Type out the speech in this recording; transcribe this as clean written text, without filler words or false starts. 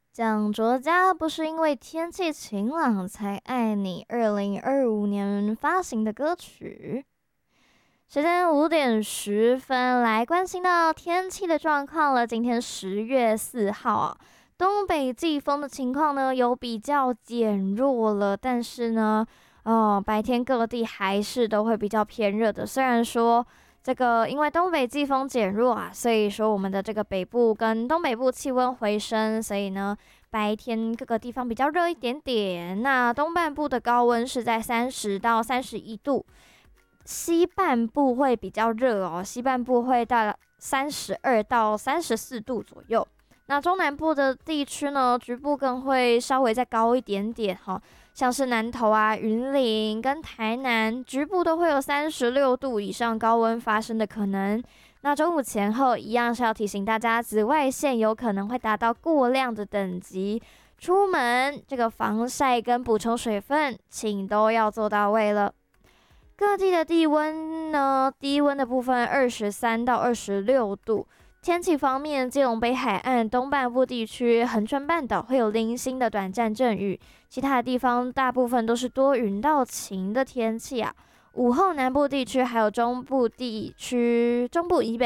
蒋卓佳不是因为天气晴朗才爱你，2025年发行的歌曲。时间5点10分，来关心到天气的状况了。今天10月4号啊，东北季风的情况呢有比较减弱了，但是呢，白天各地还是都会比较偏热的。虽然说这个因为东北季风减弱啊，所以说我们的这个北部跟东北部气温回升，所以呢，白天各个地方比较热一点点。那东半部的高温是在30到31度。西半部会比较热哦，西半部会到32到34度左右。那中南部的地区呢，局部更会稍微再高一点点哈，像是南投啊、云林跟台南，局部都会有36度以上高温发生的可能。那中午前后一样是要提醒大家，紫外线有可能会达到过量的等级，出门这个防晒跟补充水分，请都要做到位了。各地的低温呢，低温的部分23到26度。天气方面，基隆北海岸东半部地区、恒春半岛会有零星的短暂阵雨，其他的地方大部分都是多云到晴的天气啊。午后南部地区还有中部地区、中部以北